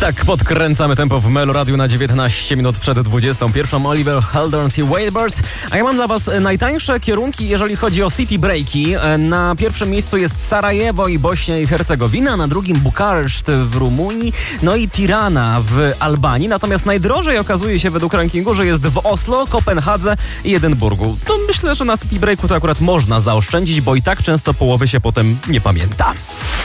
Tak, podkręcamy tempo w Melo Radio na 19 minut przed 21. Oliver Heldens i Wailbird. A ja mam dla Was najtańsze kierunki, jeżeli chodzi o city breaki. Na pierwszym miejscu jest Sarajewo i Bośnia i Hercegowina, na drugim Bukareszt w Rumunii, no i Tirana w Albanii. Natomiast najdrożej okazuje się według rankingu, że jest w Oslo, Kopenhadze i Edynburgu. To myślę, że na city breaku to akurat można zaoszczędzić, bo i tak często połowy się potem nie pamięta.